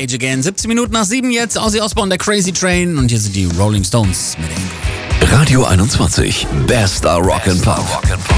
Rage Again. 17 Minuten nach 7 jetzt. Ozzy Osbourne, der Crazy Train. Und hier sind die Rolling Stones mit Angry. Radio 21. Bester Rock'n'Pop.